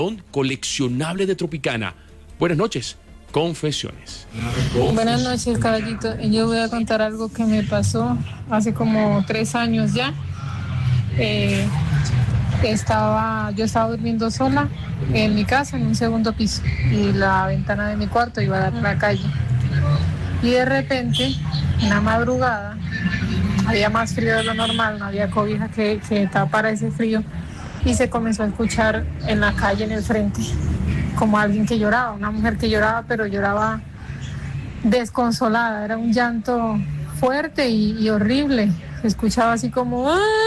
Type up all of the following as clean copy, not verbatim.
coleccionable de Tropicana. Buenas noches, confesiones. Buenas noches, caballito. Yo voy a contar algo que me pasó hace como 3 años ya. Yo estaba durmiendo sola en mi casa, en un segundo piso, y la ventana de mi cuarto iba a dar a la calle. Y de repente, en la madrugada, había más frío de lo normal, no había cobija que tapara ese frío, y se comenzó a escuchar en la calle, en el frente, como alguien que lloraba, una mujer que lloraba, pero lloraba desconsolada. Era un llanto fuerte y horrible. Se escuchaba así como...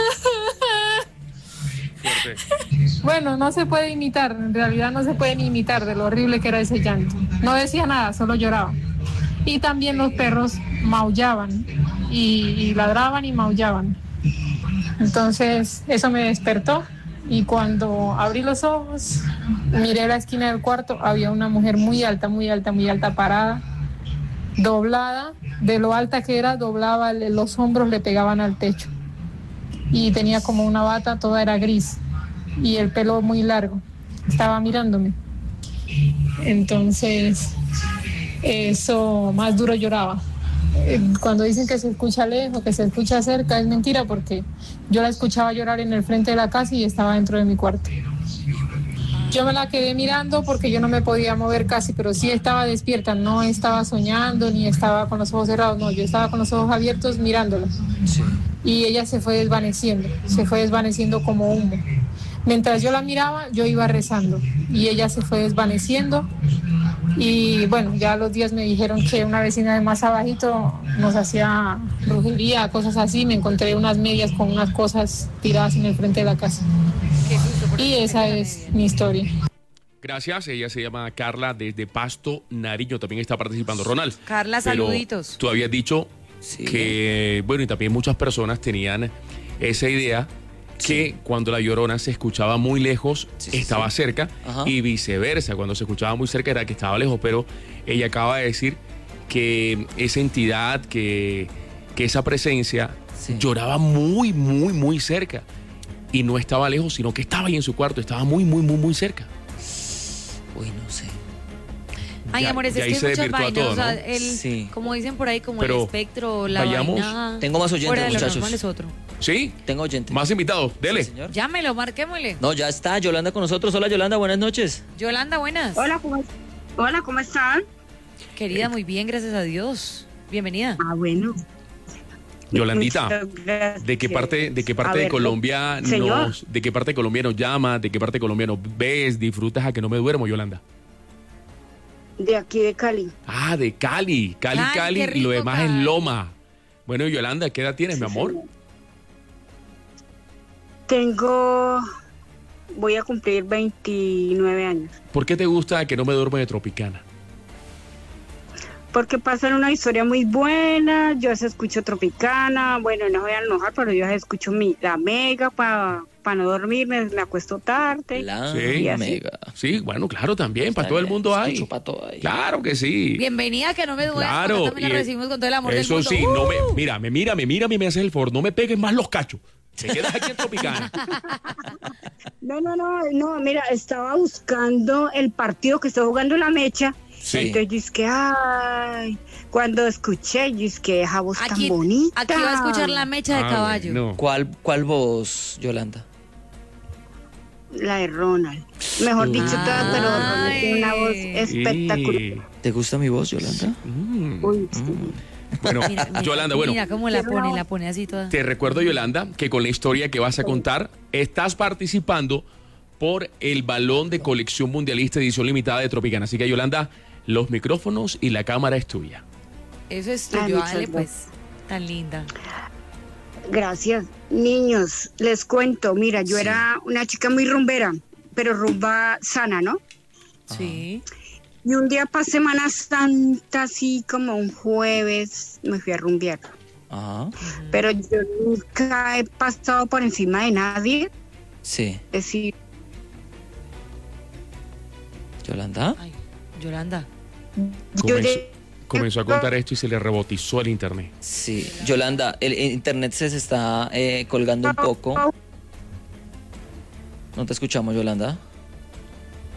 Bueno, no se puede imitar, en realidad no se puede ni imitar de lo horrible que era ese llanto. No decía nada, solo lloraba. Y también los perros maullaban y ladraban y maullaban. Entonces eso me despertó, y cuando abrí los ojos, miré la esquina del cuarto, había una mujer muy alta, muy alta, muy alta, parada, doblada. De lo alta que era, doblaba los hombros, le pegaban al techo. Y tenía como una bata, toda era gris, y el pelo muy largo. Estaba mirándome. Entonces, eso más duro lloraba. Cuando dicen que se escucha lejos, que se escucha cerca, es mentira, porque yo la escuchaba llorar en el frente de la casa y estaba dentro de mi cuarto. Yo me la quedé mirando porque yo no me podía mover casi, pero sí estaba despierta, no estaba soñando ni estaba con los ojos cerrados, no, yo estaba con los ojos abiertos mirándola. Sí. Y ella se fue desvaneciendo como humo. Mientras yo la miraba, yo iba rezando, y ella se fue desvaneciendo. Y bueno, ya a los días me dijeron que una vecina de más abajito nos hacía brujería, cosas así. Me encontré unas medias con unas cosas tiradas en el frente de la casa. Y esa es mi historia. Gracias, ella se llama Carla desde Pasto, Nariño, también está participando. Ronald. Carla, saluditos. Tú habías dicho que, bueno, y también muchas personas tenían esa idea que cuando la Llorona se escuchaba muy lejos, estaba cerca. Ajá. Y viceversa, cuando se escuchaba muy cerca era que estaba lejos, pero ella acaba de decir que esa entidad, que esa presencia lloraba muy, muy, muy cerca, y no estaba lejos, sino que estaba ahí en su cuarto, estaba muy, muy, muy, muy cerca. Uy, no sé. Ay, amores, es que hay muchas vainas, todo, ¿no? O sea, como dicen por ahí, como pero el espectro, la vaina. Tengo más oyentes, muchachos. Es otro. ¿Sí? Tengo oyentes. Más invitados, dele. Sí, llámelo, marquémosle. No, ya está Yolanda con nosotros. Hola, Yolanda, buenas noches. Yolanda, buenas. Hola, ¿cómo están? Querida, muy bien, gracias a Dios. Bienvenida. Ah, bueno. Yolandita, ¿de qué parte de Colombia de qué parte de Colombia nos llama? ¿De qué parte de Colombia nos ves? ¿Disfrutas a que no me duermo, Yolanda? De aquí de Cali. Ah, de Cali. Cali, rico, y lo demás Cali. Es Loma. Bueno, Yolanda, ¿qué edad tienes, mi amor? Voy a cumplir 29 años. ¿Por qué te gusta que no me duermo de Tropicana? Porque pasan una historia muy buena, yo se escucho Tropicana, bueno, no voy a enojar, pero yo se escucho la Mega para no dormir, me acuesto tarde. La Mega. Sí, bueno, claro, también, para todo el mundo hay. Claro que sí. Bienvenida, que no me duermas, claro, también la recibimos con todo el amor del mundo. Eso sí, no me mira y me haces el favor, no me pegues más los cachos. Te quedas aquí en Tropicana. No, mira, estaba buscando el partido que está jugando la Mecha. Sí. Entonces yo es que, cuando escuché, yo es que esa voz tan bonita. Aquí va a escuchar la Mecha de caballo. No. ¿Cuál voz, Yolanda? La de Ronald. Mejor dicho, todas, pero Ronald tiene una voz espectacular. ¿Te gusta mi voz, Yolanda? Uy, sí. Bueno, Yolanda, mira cómo la pone así toda. Te recuerdo, Yolanda, que con la historia que vas a contar, estás participando por el balón de colección mundialista edición limitada de Tropicana. Así que, Yolanda, los micrófonos y la cámara es tuya. Eso es tuyo, dale pues, tan linda. Gracias. Niños, les cuento, mira, yo era una chica muy rumbera, pero rumba sana, ¿no? Sí. Y un día para Semana Santa, así como un jueves, me fui a rumbear. Ajá. Pero yo nunca he pasado por encima de nadie. Sí. Es decir... ¿Yolanda? Ay, Yolanda. Comenzó a contar esto y se le rebotizó el internet. Sí, Yolanda, el internet se está colgando un poco. No te escuchamos, Yolanda.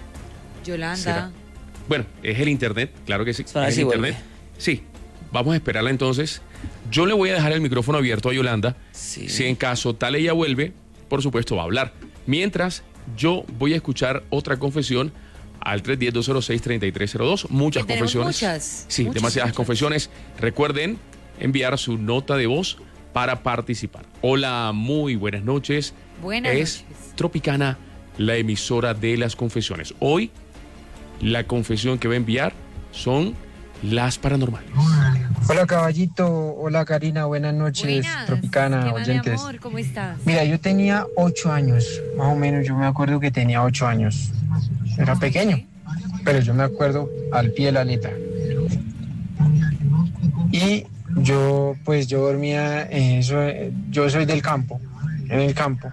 Yolanda. ¿Será? Bueno, es el internet, claro que sí. Es el internet. Sí, vamos a esperarla entonces. Yo le voy a dejar el micrófono abierto a Yolanda. Sí. Si en caso tal ella vuelve, por supuesto va a hablar. Mientras, yo voy a escuchar otra confesión al 310-206-3302. Muchas confesiones. Sí, demasiadas confesiones. Recuerden enviar su nota de voz para participar. Hola, muy buenas noches. Buenas noches. Es Tropicana, la emisora de las confesiones. Hoy, la confesión que va a enviar son las paranormales. Hola, caballito. Hola, Karina. Buenas noches. Buenas. Tropicana, oyentes. Mi amor, ¿cómo estás? Mira, yo tenía 8 años, más o menos. Yo me acuerdo que tenía 8 años. Era pequeño, pero yo me acuerdo al pie de la letra. Y yo dormía, yo soy del campo, en el campo.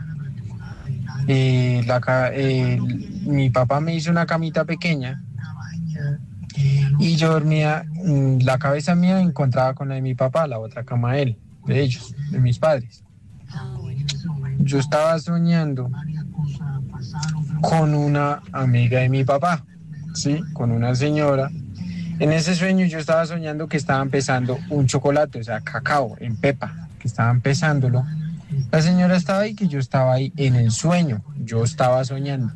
Mi papá me hizo una camita pequeña y yo dormía, la cabeza mía encontraba con la de mi papá, la otra cama de ellos, de mis padres. Yo estaba soñando con una amiga de mi papá, ¿sí? Con una señora. En ese sueño yo estaba soñando que estaba empezando un chocolate, o sea, cacao en pepa, que estaba empezándolo. La señora estaba ahí, que yo estaba ahí en el sueño, yo estaba soñando.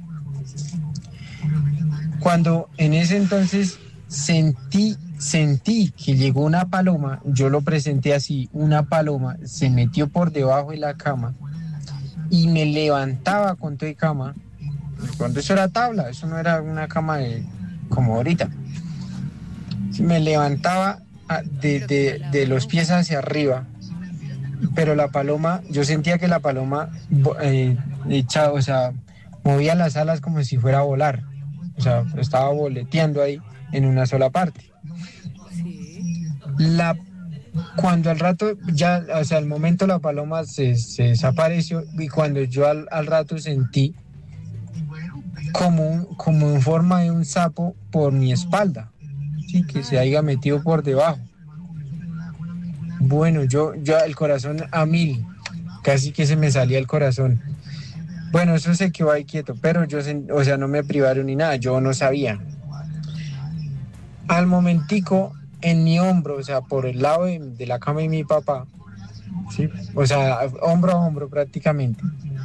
Cuando en ese entonces sentí que llegó una paloma, yo lo presenté así, una paloma se metió por debajo de la cama y me levantaba con toda cama. Cuando eso era tabla, eso no era una cama como ahorita. Me levantaba de los pies hacia arriba, pero la paloma, yo sentía que la paloma movía las alas como si fuera a volar, o sea, estaba boleteando ahí en una sola parte. Cuando al rato, ya, o sea, al momento la paloma se desapareció y cuando yo al rato sentí como en forma de un sapo por mi espalda, sí, que se haya metido por debajo. Bueno, yo el corazón a 1000, casi que se me salía el corazón. Bueno, eso se quedó ahí quieto, pero o sea, no me privaron ni nada, yo no sabía. Al momentico, en mi hombro, o sea, por el lado de la cama de mi papá, ¿sí? O sea, hombro a hombro prácticamente,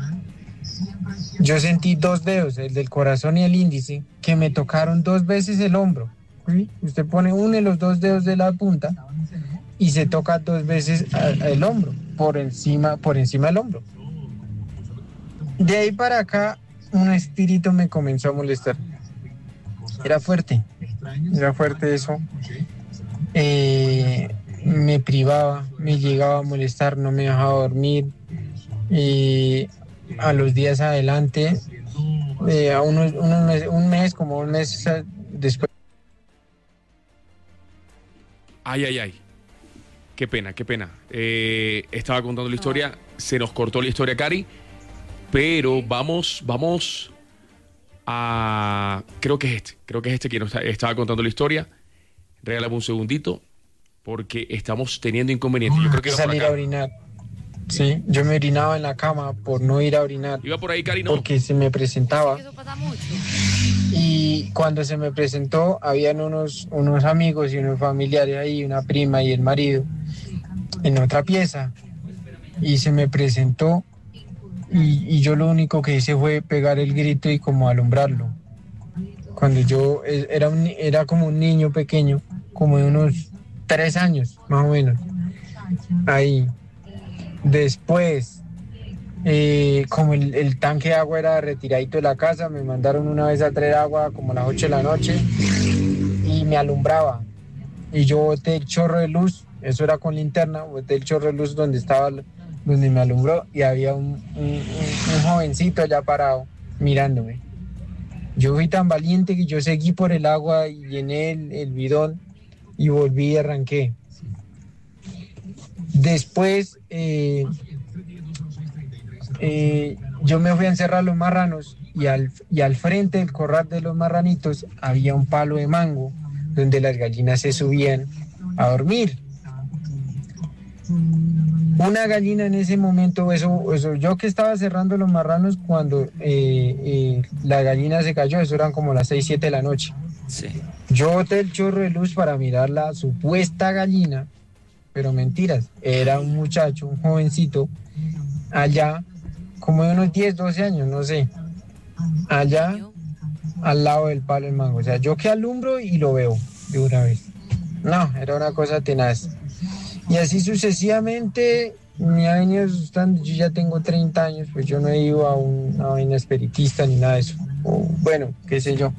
yo sentí 2 dedos, el del corazón y el índice, que me tocaron 2 veces el hombro. ¿Sí? Usted une los 2 dedos de la punta y se toca 2 veces el hombro, por encima del hombro. De ahí para acá, un espíritu me comenzó a molestar. Era fuerte eso. Me privaba, me llegaba a molestar, no me dejaba dormir. A los días adelante, un mes después. Ay. Qué pena. Estaba contando la historia, se nos cortó la historia, Cari, pero vamos a... Creo que es este quien estaba contando la historia. Regálame un segundito, porque estamos teniendo inconvenientes. Yo creo que salir a orinar. Sí, yo me orinaba en la cama por no ir a orinar. Iba por ahí, Cari, ¿no? Porque se me presentaba. Eso pasa mucho. Y cuando se me presentó, habían unos amigos y unos familiares ahí, una prima y el marido, en otra pieza. Y se me presentó y yo lo único que hice fue pegar el grito y como alumbrarlo. Cuando yo era como un niño pequeño, como de unos 3 años, más o menos. Ahí. Después, como el tanque de agua era retiradito de la casa, me mandaron una vez a traer agua como a las 8 de la noche y me alumbraba. Y yo boté el chorro de luz, eso era con linterna, boté el chorro de luz donde me alumbró y había un jovencito allá parado mirándome. Yo fui tan valiente que yo seguí por el agua y llené el bidón y volví y arranqué. Después yo me fui a encerrar los marranos y al frente del corral de los marranitos había un palo de mango donde las gallinas se subían a dormir. Una gallina en ese momento, eso yo que estaba cerrando los marranos cuando la gallina se cayó, eso eran como las 6, 7 de la noche. Sí. Yo boté el chorro de luz para mirar la supuesta gallina, pero mentiras, era un muchacho, un jovencito, allá, como de unos 10, 12 años, no sé, allá al lado del palo del mango. O sea, yo que alumbro y lo veo de una vez. No, era una cosa tenaz. Y así sucesivamente me ha venido asustando. Yo ya tengo 30 años, pues yo no he ido a una vaina espiritista ni nada de eso. O, bueno, qué sé yo.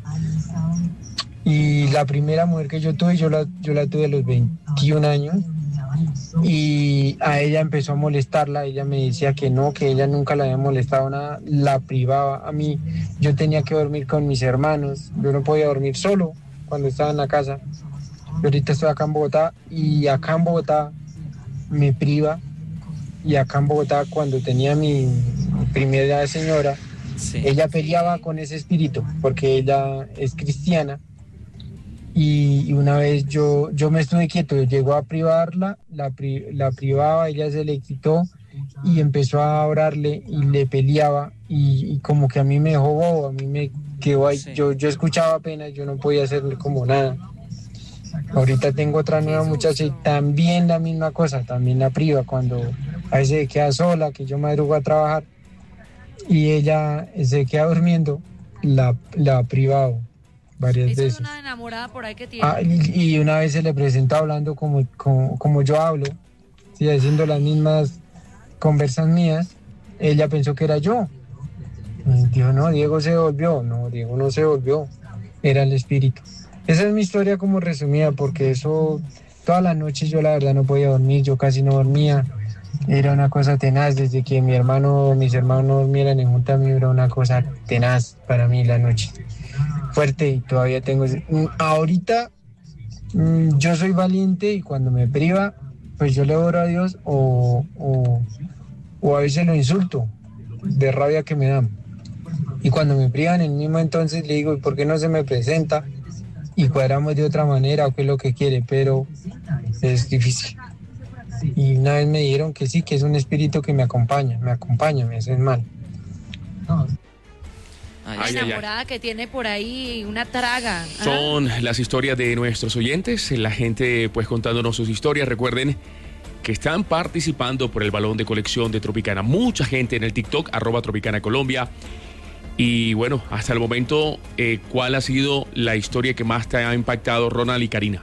Y la primera mujer que yo tuve, yo la tuve a los 21 años. Y a ella empezó a molestarla. Ella me decía que no, que ella nunca la había molestado nada. La privaba. A mí, yo tenía que dormir con mis hermanos. Yo no podía dormir solo cuando estaba en la casa. Yo ahorita estoy acá en Bogotá, y acá en Bogotá me priva, y acá en Bogotá cuando tenía mi primera señora, sí, ella peleaba con ese espíritu porque ella es cristiana, y una vez yo me estuve quieto, llegó a privarla, la privaba, ella se le quitó y empezó a orarle y le peleaba, y como que a mí me dejó bobo, a mí me quedó ahí, sí. Yo escuchaba apenas, yo no podía hacerle como nada. Ahorita tengo otra nueva muchacha y también la misma cosa, también la priva cuando a veces se queda sola, que yo madrugo a trabajar y ella se queda durmiendo, la privado varias veces. Es una enamorada por ahí que tiene. Y una vez se le presentó hablando como yo hablo, ¿sí? Haciendo las mismas conversas mías, ella pensó que era yo. Y dijo, no, Diego se volvió. No, Diego no se volvió, era el espíritu. Esa es mi historia como resumida, porque eso, toda la noche yo la verdad no podía dormir, yo casi no dormía, era una cosa tenaz, desde que mis hermanos dormieran en junta a mí era una cosa tenaz para mí la noche, fuerte, y todavía tengo, ahorita yo soy valiente y cuando me priva, pues yo le oro a Dios o a veces lo insulto, de rabia que me dan, y cuando me privan en el mismo entonces le digo, ¿y por qué no se me presenta? Y cuadramos de otra manera o qué es lo que quiere, pero es difícil. Y una vez me dijeron que sí, que es un espíritu que me acompaña, me hace mal. La enamorada que tiene por ahí una traga. Son las historias de nuestros oyentes, la gente pues contándonos sus historias. Recuerden que están participando por el balón de colección de Tropicana. Mucha gente en el TikTok, @TropicanaColombia. Y bueno, hasta el momento, ¿cuál ha sido la historia que más te ha impactado, Ronald y Karina?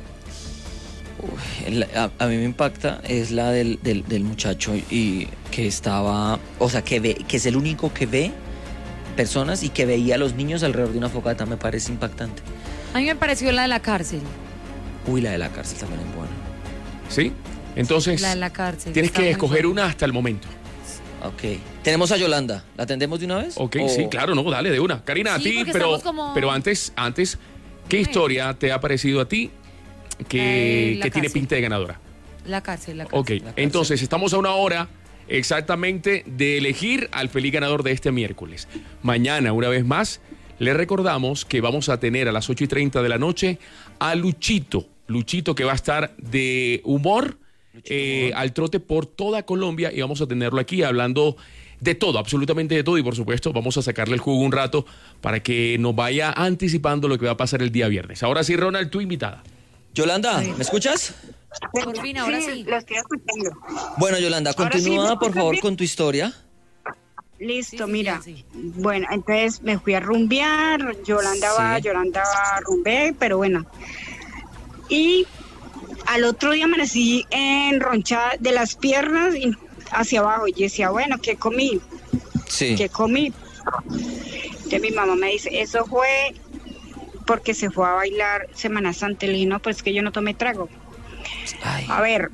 A mí me impacta es la del muchacho y que estaba, o sea, que es el único que ve personas y que veía a los niños alrededor de una fogata. Me parece impactante. A mí me pareció la de la cárcel. Uy, la de la cárcel también es buena. ¿Sí? Entonces, la de la cárcel, tienes que escoger una hasta el momento. Ok. Tenemos a Yolanda. ¿La atendemos de una vez? Ok, sí, claro, no, dale, de una. Karina, a ti, pero antes, ¿qué historia te ha parecido a ti que tiene pinta de ganadora? La cárcel. Ok, entonces estamos a una hora exactamente de elegir al feliz ganador de este miércoles. Mañana, una vez más, le recordamos que vamos a tener a las 8:30 de la noche a Luchito que va a estar de humor, al trote por toda Colombia, y vamos a tenerlo aquí hablando de todo, absolutamente de todo, y por supuesto vamos a sacarle el jugo un rato para que nos vaya anticipando lo que va a pasar el día viernes. Ahora sí, Ronald, tu invitada. Yolanda, ¿me escuchas? Por fin, ahora sí. Lo estoy escuchando. Bueno, Yolanda, continúa por favor con tu historia. Listo, mira. Bueno, entonces me fui a rumbear, Yolanda rumbé, pero bueno. Y al otro día amanecí enronchada de las piernas hacia abajo. Y decía, bueno, ¿qué comí? Sí. ¿Qué comí? Entonces mi mamá me dice, eso fue porque se fue a bailar Semana Santa. Le dije, no, pues es que yo no tomé trago. Ay. A ver,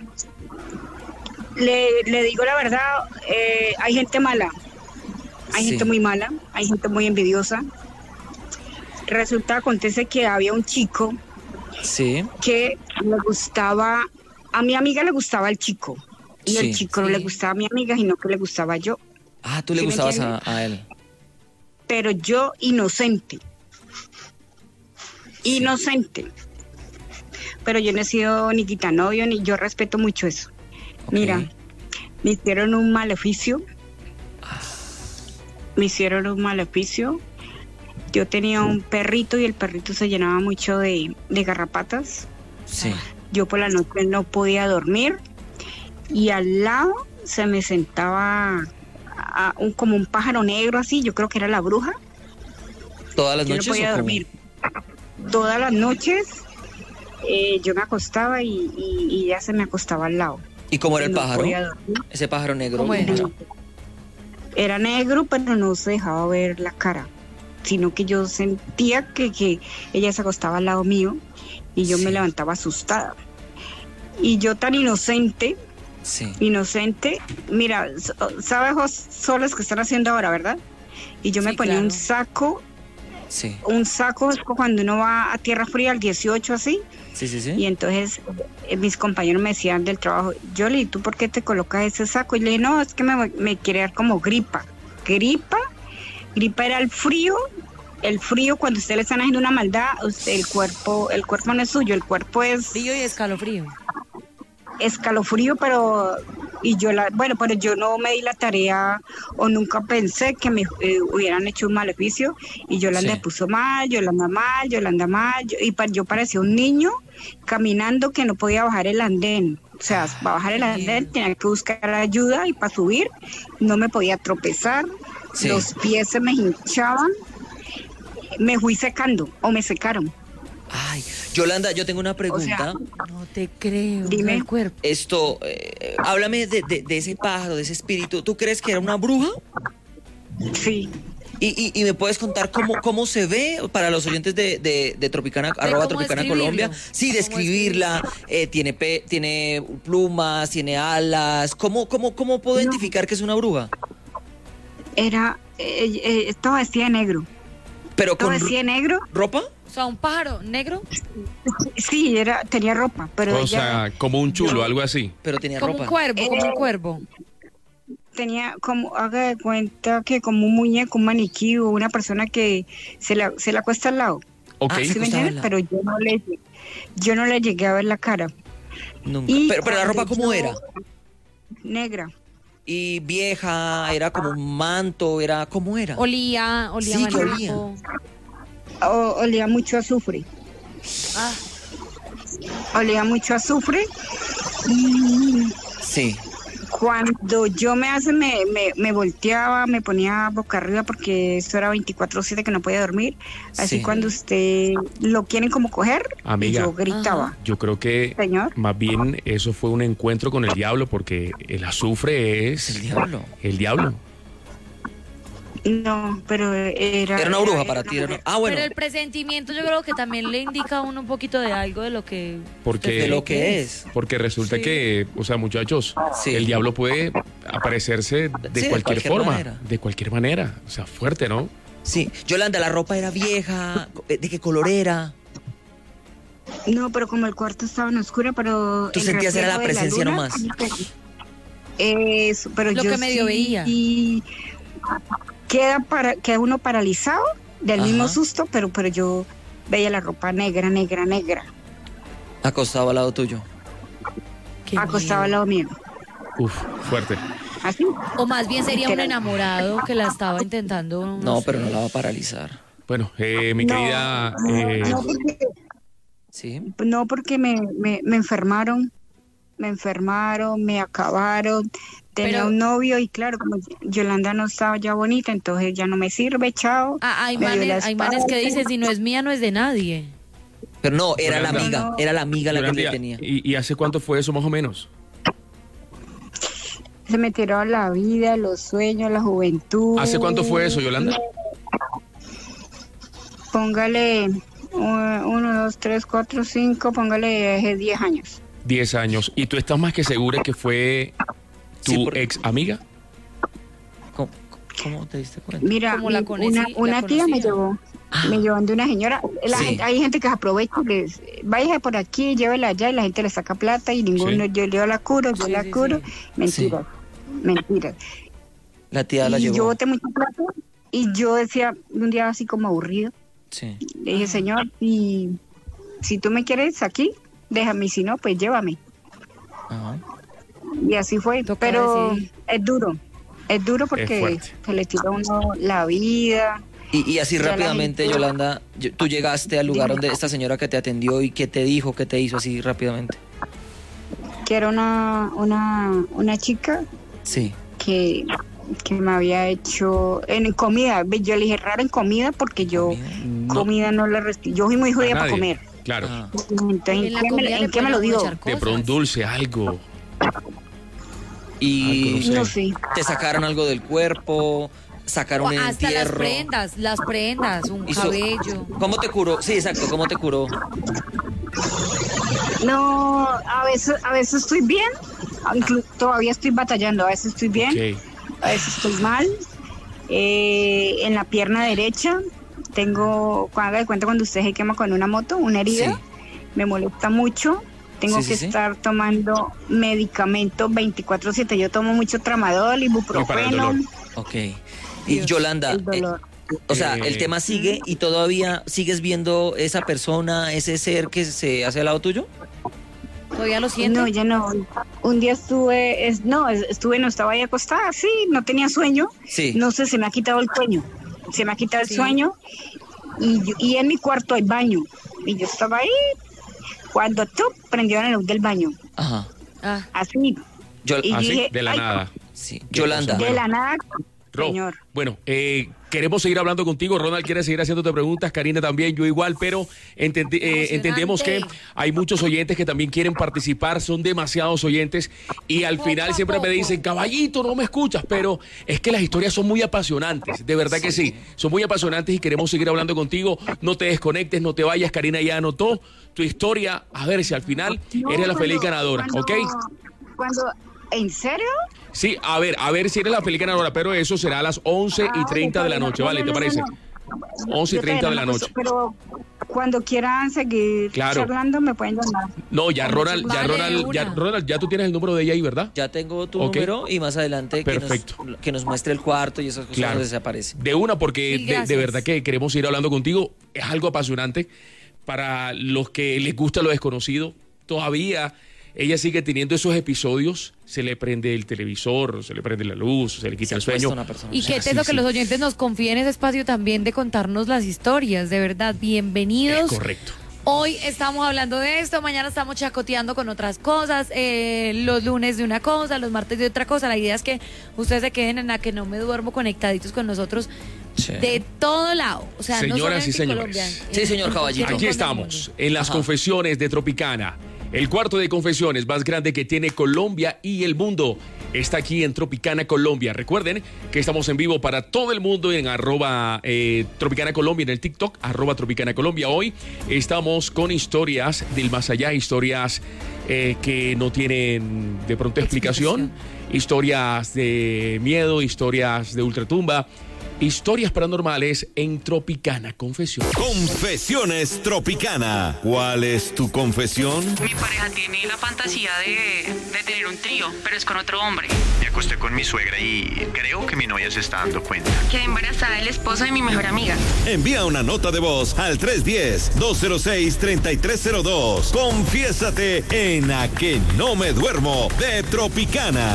le digo la verdad, hay gente mala. Hay gente muy mala, hay gente muy envidiosa. Acontece que había un chico que le gustaba, a mi amiga le gustaba el chico, y el chico no le gustaba a mi amiga, sino que le gustaba yo. Ah, tú le gustabas a él. Pero yo inocente. Pero yo no he sido ni quitanovio, ni yo respeto mucho eso. Okay. Mira, Me hicieron un maleficio. Yo tenía un perrito y el perrito se llenaba mucho de garrapatas. Sí. Yo por la noche no podía dormir y al lado se me sentaba como un pájaro negro así, yo creo que era la bruja. ¿Todas las noches? Yo no podía dormir. Todas las noches yo me acostaba y ya se me acostaba al lado. ¿Y cómo era el pájaro? Ese pájaro negro. ¿Cómo era? Era negro, pero no se dejaba ver la cara, sino que yo sentía que ella se acostaba al lado mío y yo me levantaba asustada. Y yo tan inocente, mira, ¿sabes los soles que están haciendo ahora, verdad? Y yo me ponía un saco cuando uno va a tierra fría, al 18 así. Sí. Y entonces mis compañeros me decían del trabajo, Yoli, ¿tú por qué te colocas ese saco? Y le dije, no, es que me quiere dar como gripa. Gripa era el frío cuando usted le están haciendo una maldad, el cuerpo no es suyo, el cuerpo es... Frío y escalofrío. Escalofrío, pero yo no me di la tarea o nunca pensé que me hubieran hecho un maleficio y Yolanda me puso mal, Yolanda mal, y yo parecía un niño caminando que no podía bajar el andén. O sea, para bajar el andén tenía que buscar ayuda y para subir no me podía tropezar, los pies se me hinchaban, me fui secando o me secaron. Ay, Yolanda, yo tengo una pregunta. No te creo. Dime. El cuerpo. Esto, háblame de ese pájaro, de ese espíritu. ¿Tú crees que era una bruja? Sí. ¿Y me puedes contar cómo se ve para los oyentes de Tropicana, @Tropicana Colombia? Sí, describirla. Tiene plumas, tiene alas. ¿Cómo puedo identificar que es una bruja? Estaba vestida de negro. ¿Pero con negro? ropa? O sea, un pájaro negro. Sí, tenía ropa, pero sea, como un chulo, algo así. Pero tenía como ropa. Como un cuervo. Tenía como, haga de cuenta que como un muñeco, un maniquí o una persona que se la acuesta al lado. Ok. ¿Sí me entiendes? Pero yo no le llegué a ver la cara. Nunca. Pero la ropa, ¿cómo era? Negra. Y vieja, era como un manto, ¿cómo era? Olía maluco. Olía mucho a azufre. Olía mucho a azufre. Sí. Cuando yo me volteaba, me ponía boca arriba porque esto era 24/7 que no podía dormir. Así cuando usted lo quieren como coger, amiga, yo gritaba. Yo creo que más bien eso fue un encuentro con el diablo porque el azufre es... El diablo. No, pero era una bruja para ti. Bueno. Pero el presentimiento yo creo que también le indica a uno un poquito de algo de lo que... De lo que es. Porque resulta que, o sea, muchachos, el diablo puede aparecerse de cualquier forma. De cualquier manera. O sea, fuerte, ¿no? Sí. Yolanda, ¿la ropa era vieja? ¿De qué color era? No, pero como el cuarto estaba en oscuro, pero... ¿Tú sentías era la presencia nomás? Eso, pero lo yo que medio veía. Y queda uno paralizado del mismo susto, pero yo veía la ropa negra. Acostado al lado tuyo. Acostado al lado mío. Uf, fuerte. ¿Así? O más bien sería un enamorado que la estaba intentando. No, pero no la va a paralizar. Bueno, mi querida... No, porque me enfermaron. Me acabaron. Tenía un novio y claro, como Yolanda no estaba ya bonita, entonces ya no me sirve, chao. Hay manes que dicen, si no es mía, no es de nadie. Pero no, era la amiga la que le tenía. ¿Y hace cuánto fue eso más o menos? Se me tiró la vida, los sueños, la juventud. ¿Hace cuánto fue eso, Yolanda? Póngale 1, 2, 3, 4, 5, póngale 10 años. 10 años. ¿Y tú estás más que segura que fue tu ex amiga? ¿Cómo te diste cuenta? Mira, una tía me llevó de una señora. Hay gente que se aprovecha y les vaya por aquí, llévela allá y la gente le saca plata y ninguno, yo la curo. Mentiras. La tía la llevó. Yo boté mucha plata y yo decía un día así como aburrido. Le dije, señor, y si tú me quieres aquí, déjame, y si no, pues llévame. Y así fue, pero es duro porque se le tira a uno la vida. Y así rápidamente, Yolanda, tú llegaste al lugar donde esta señora que te atendió y qué te dijo, qué te hizo así rápidamente. Que era una chica que me había hecho en comida. Yo le dije raro en comida porque yo comida no la restringo. Yo soy muy judía para comer. Claro. Entonces, ¿en qué me lo dio? De pronto dulce, algo. Y no sé. ¿Te sacaron algo del cuerpo? ¿Sacaron un entierro? Hasta las prendas, un cabello. ¿Cómo te curó? Sí, exacto, ¿cómo te curó? No, a veces estoy bien, todavía estoy batallando, a veces estoy bien, a veces estoy mal. En la pierna derecha haga de cuenta cuando usted se quema con una moto, una herida, me molesta mucho. Tengo que estar tomando medicamento 24/7. Yo tomo mucho tramadol, ibuprofeno. Ok. Y Yolanda, o sea, el tema sigue y todavía sigues viendo esa persona, ese ser que se hace al lado tuyo. ¿Todavía lo siento? No, ya no. Un día no estaba ahí acostada, sí, no tenía sueño. Sí. No sé, se me ha quitado el sueño. Se me ha quitado el sueño y en mi cuarto hay baño. Y yo estaba ahí cuando prendieron la luz del baño. Ajá. Así. Y dije, de la nada. Sí. Yolanda. De la nada. Señor. Bueno, queremos seguir hablando contigo. Ronald quiere seguir haciéndote preguntas, Karina también, yo igual, pero entendemos que hay muchos oyentes que también quieren participar, son demasiados oyentes y al final siempre me dicen, caballito, no me escuchas, pero es que las historias son muy apasionantes, de verdad que sí, son muy apasionantes y queremos seguir hablando contigo. No te desconectes, no te vayas, Karina ya anotó tu historia, a ver si al final eres la feliz ganadora, ¿ok? ¿En serio? Sí, a ver si eres la feliz ganadora, pero eso será a las 11:30 de la noche, ¿vale? ¿Te parece? 11:30 de la noche. Pero cuando quieran seguir charlando, me pueden llamar. No, ya Ronald, ya tú tienes el número de ella ahí, ¿verdad? Ya tengo tu número y más adelante que nos muestre el cuarto y esas cosas donde se aparece. De una, porque de verdad que queremos ir hablando contigo. Es algo apasionante para los que les gusta lo desconocido. Todavía ella sigue teniendo esos episodios, se le prende el televisor, se le prende la luz, se le quita el sueño. Y qué es lo que los oyentes nos confíen ese espacio también de contarnos las historias, de verdad, bienvenidos. Es correcto. Hoy estamos hablando de esto, mañana estamos chacoteando con otras cosas, los lunes de una cosa, los martes de otra cosa. La idea es que ustedes se queden en la que no me duermo conectaditos con nosotros de todo lado. O sea, señoras no y señores. Sí, señor Caballito. Aquí estamos, en las confesiones de Tropicana. El cuarto de confesiones más grande que tiene Colombia y el mundo está aquí en Tropicana Colombia. Recuerden que estamos en vivo para todo el mundo en @Tropicana Colombia, en el TikTok, @Tropicana Colombia. Hoy estamos con historias del más allá, historias que no tienen de pronto explicación, historias de miedo, historias de ultratumba. Historias paranormales en Tropicana Confesiones. Confesiones Tropicana. ¿Cuál es tu confesión? Mi pareja tiene la fantasía de tener un trío, pero es con otro hombre. Me acosté con mi suegra y creo que mi novia se está dando cuenta. Quedé embarazada del esposo de mi mejor amiga. Envía una nota de voz al 310-206-3302. Confiésate en A Que No Me Duermo de Tropicana.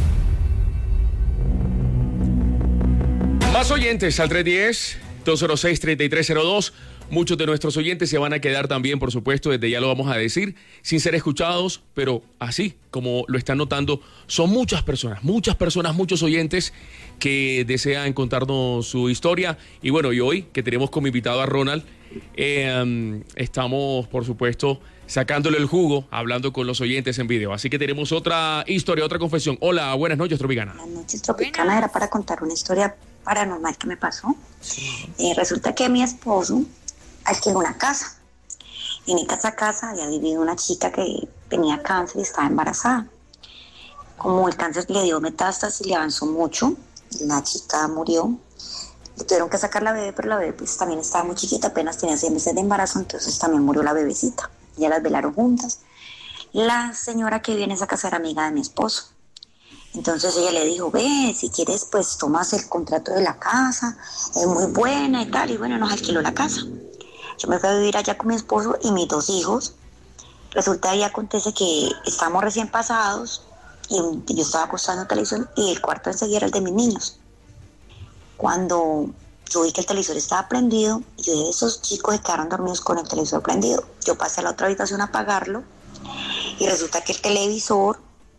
Más oyentes al 310-206-3302. Muchos de nuestros oyentes se van a quedar también, por supuesto, desde ya lo vamos a decir, sin ser escuchados, pero así como lo están notando, son muchas personas, muchos oyentes que desean contarnos su historia. Y bueno, y hoy que tenemos como invitado a Ronald, estamos, por supuesto, sacándole el jugo, hablando con los oyentes en video. Así que tenemos otra historia, otra confesión. Hola, buenas noches, Tropicana. Buenas noches, Tropicana. Era para contar una historia paranormal que me pasó. Resulta que mi esposo alquiló una casa. En esta casa había vivido una chica que tenía cáncer y estaba embarazada. Como el cáncer le dio metástasis, le avanzó mucho, la chica murió. Le tuvieron que sacar la bebé, pero la bebé pues también estaba muy chiquita, apenas tenía 6 meses de embarazo, entonces también murió la bebecita. Ya las velaron juntas. La señora que vive en esa casa era amiga de mi esposo. Entonces ella le dijo, ve, si quieres pues tomas el contrato de la casa, es muy buena y tal, y bueno, nos alquiló la casa. Yo me fui a vivir allá con mi esposo y mis 2 hijos. Resulta y acontece que estamos recién pasados, y yo estaba acostada en la televisión y el cuarto enseguida era el de mis niños. Cuando yo vi que el televisor estaba prendido, yo dije, esos chicos se quedaron dormidos con el televisor prendido. Yo pasé a la otra habitación a apagarlo y resulta que el televisor,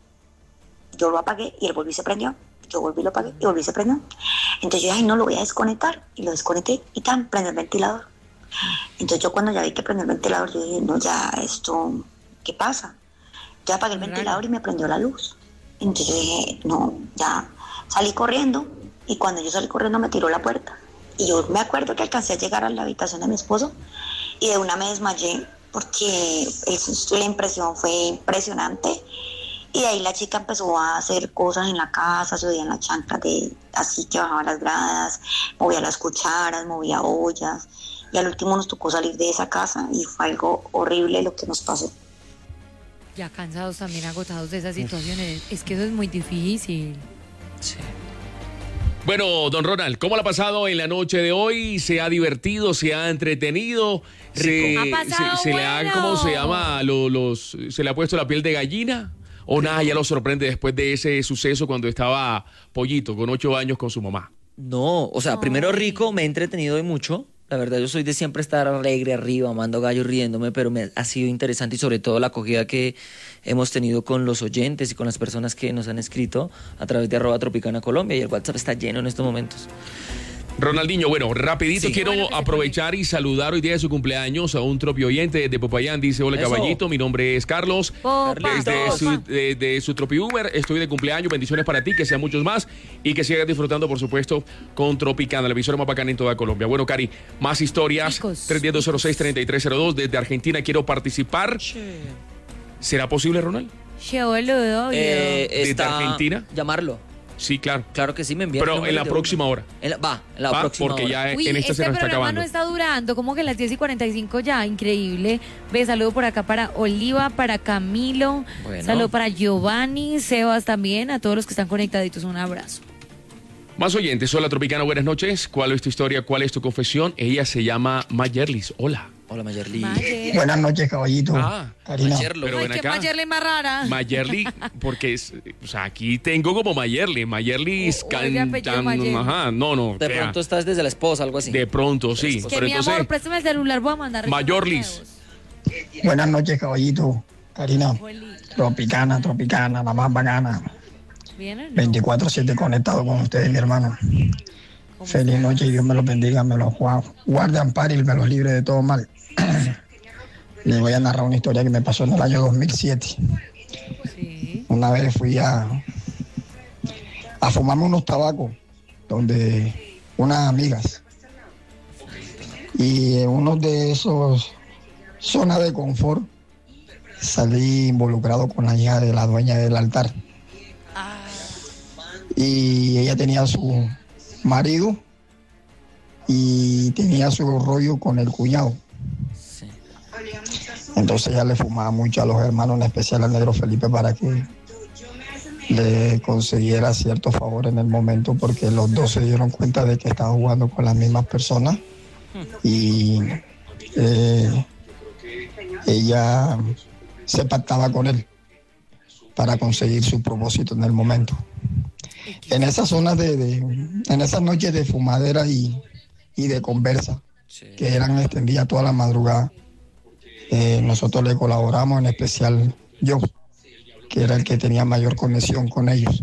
yo lo apagué y él volvió y se prendió. Yo volví, lo apagué y volví y se prendió. Entonces yo dije, ay, no, lo voy a desconectar. Y lo desconecté y tan, prendió el ventilador. Entonces yo cuando ya vi que prendió el ventilador, yo dije, no, ya esto, ¿qué pasa? Yo apagué el ventilador y me prendió la luz. Entonces yo dije, no, ya salí corriendo y cuando yo salí corriendo me tiró la puerta. Y yo me acuerdo que alcancé a llegar a la habitación de mi esposo y de una me desmayé porque la impresión fue impresionante. Y de ahí la chica empezó a hacer cosas en la casa, se oían las chanclas así que bajaba las gradas, movía las cucharas, movía ollas. Y al último nos tocó salir de esa casa y fue algo horrible lo que nos pasó. Ya cansados también, agotados de esas situaciones. Es que eso es muy difícil. Sí. Bueno, don Ronald, ¿cómo le ha pasado en la noche de hoy? ¿Se ha divertido? ¿Se ha entretenido? ¿Se le ha, ¿cómo se llama? ¿Se le ha puesto la piel de gallina? ¿O nada, ya lo sorprende después de ese suceso cuando estaba Pollito, con 8 años, con su mamá? No, o sea, primero rico, me he entretenido hoy mucho. La verdad, yo soy de siempre estar alegre arriba, amando gallo, riéndome, pero me ha sido interesante y sobre todo la acogida que hemos tenido con los oyentes y con las personas que nos han escrito a través de @tropicana_Colombia y el WhatsApp está lleno en estos momentos. Ronaldinho, bueno, rapidito, Sí. quiero aprovechar y saludar hoy día de su cumpleaños a un tropio oyente de Popayán. Dice, hola Eso. caballito, mi nombre es Carlos. Desde su Tropi Uber, estoy de cumpleaños, bendiciones para ti, que sean muchos más y que sigas disfrutando, por supuesto, con Tropicana, la emisora más bacana en toda Colombia. Bueno, Cari, más historias, 310-206-3302, desde Argentina quiero participar. ¿Será posible, Ronald? Che, boludo, ¿Desde Argentina? Llamarlo. Sí, claro. Claro que sí, me envían. Pero en la próxima hora. En la próxima porque hora. ya Uy, en esta se este nos está programa acabando. no está durando, como que las 10:45 ya, increíble. Ve, saludo por acá para Oliva, para Camilo, Bueno. saludo para Giovanni, Sebas también, a todos los que están conectaditos, un abrazo. Más oyentes, hola Tropicana, buenas noches. ¿Cuál es tu historia? ¿Cuál es tu confesión? Ella se llama Mayerlis. Hola. Hola, Mayerly. Buenas noches, caballito. Karina. Pero ven Ay, qué acá. Mayerly más rara. Mayerly, porque es, o sea, aquí tengo como Mayerly. Mayerly es de apellido Mayerly. ajá, no. De crea. pronto estás desde la esposa, algo así. De pronto, sí. Que Pero mi entonces, amor, préstame el celular, voy a mandar. Mayorlis. Buenas noches, caballito. Karina. Tropicana, la más bacana. ¿Vienen? 24/7 conectado con ustedes, mi hermano. Feliz noche y Dios me los bendiga, me los guarde, ampare y me los libre de todo mal. Les voy a narrar una historia que me pasó en el año 2007. Sí. Una vez fui a fumarme unos tabacos donde unas amigas. Y en uno de esos zonas de confort salí involucrado con la hija de la dueña del altar. Y ella tenía a su marido y tenía su rollo con el cuñado. Entonces ella le fumaba mucho a los hermanos, en especial al negro Felipe, para que le concediera cierto favor en el momento, porque los dos se dieron cuenta de que estaba jugando con las mismas personas y ella se pactaba con él para conseguir su propósito en el momento. En esas zonas en esas noches de fumadera y de conversa, que eran extendidas toda la madrugada, nosotros le colaboramos, en especial yo, que era el que tenía mayor conexión con ellos.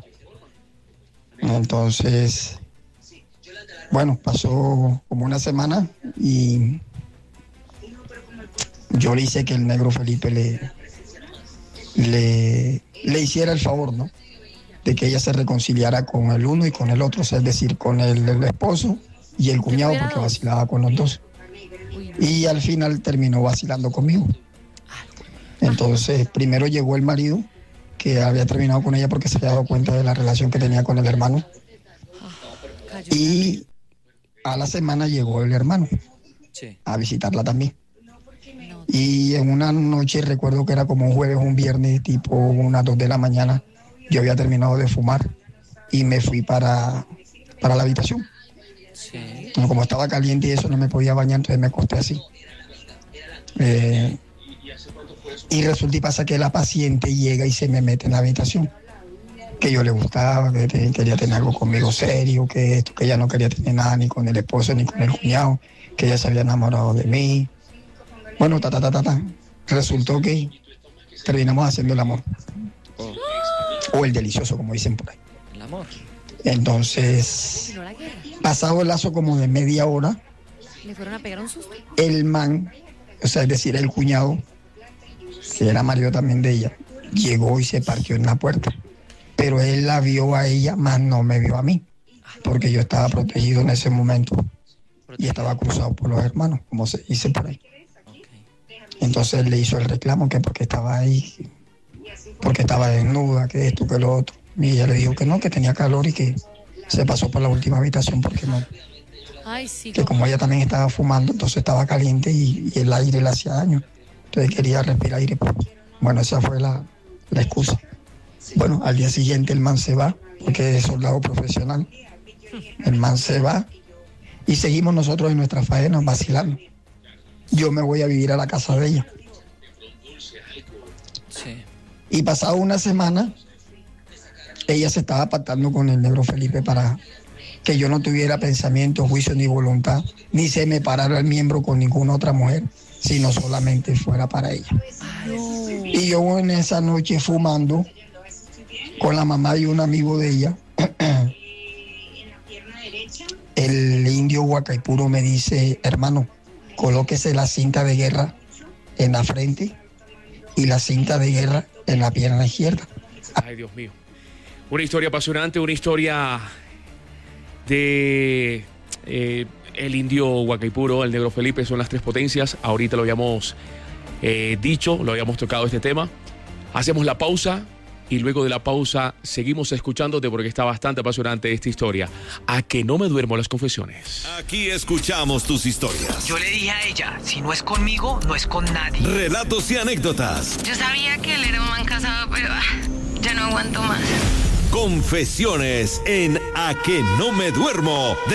Entonces, bueno, pasó como una semana y yo le hice que el negro Felipe le hiciera el favor, ¿no?, de que ella se reconciliara con el uno y con el otro, es decir, con el esposo y el cuñado, porque vacilaba con los dos. Y al final terminó vacilando conmigo. Entonces, primero llegó el marido, que había terminado con ella porque se había dado cuenta de la relación que tenía con el hermano. Y a la semana llegó el hermano a visitarla también. Y en una noche, recuerdo que era como un jueves o un viernes, tipo unas 2 de la mañana, yo había terminado de fumar y me fui para la habitación. Como estaba caliente y eso, no me podía bañar, entonces me acosté así. Y resulta y pasa que la paciente llega y se me mete en la habitación. que yo le gustaba, que quería tener algo conmigo serio, que esto, que ella no quería tener nada ni con el esposo ni con el cuñado, que ella se había enamorado de mí. Bueno, resultó que terminamos haciendo el amor. O el delicioso, como dicen por ahí. El amor. Entonces, pasado el lazo como de media hora, ¿le fueron a pegar un susto? el man, o sea, es decir, el cuñado, que era marido también de ella, llegó y se parqueó en la puerta. Pero él la vio a ella, más no me vio a mí, porque yo estaba protegido en ese momento y estaba cruzado por los hermanos, como se dice por ahí. Entonces él le hizo el reclamo que porque estaba ahí, porque estaba desnuda, que esto, que lo otro. Y ella le dijo que no, que tenía calor y que se pasó por la última habitación porque no. Ay, sí, que como ella también estaba fumando, entonces estaba caliente y el aire le hacía daño. Entonces quería respirar aire. Bueno, esa fue la excusa. Bueno, al día siguiente el man se va, porque es soldado profesional. El man se va y seguimos nosotros en nuestra faena vacilando. Yo me voy a vivir a la casa de ella. Sí. Y pasado una semana, ella se estaba pactando con el negro Felipe para que yo no tuviera pensamiento, juicio ni voluntad, ni se me parara el miembro con ninguna otra mujer, sino solamente fuera para ella. Y yo en esa noche fumando con la mamá y un amigo de ella, el indio Huacaipuro me dice: hermano, colóquese la cinta de guerra en la frente y la cinta de guerra en la pierna izquierda. Ay, Dios mío. Una historia apasionante, una historia de el indio Huacaipuro, el negro Felipe, son las tres potencias. Ahorita lo habíamos dicho, lo habíamos tocado este tema. Hacemos la pausa y luego de la pausa seguimos escuchándote porque está bastante apasionante esta historia. A que no me duermo las confesiones. Aquí escuchamos tus historias. Yo le dije a ella, si no es conmigo, no es con nadie. Relatos y anécdotas. Yo sabía que él era un man casado, pero ya no aguanto más. Confesiones en A que no me duermo.